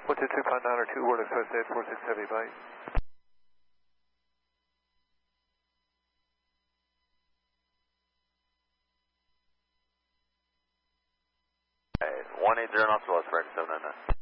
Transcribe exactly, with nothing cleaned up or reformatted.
one two two five nine or two, Word Express eight four six Heavy, bye. one eight zero knots west, right, seven nine nine.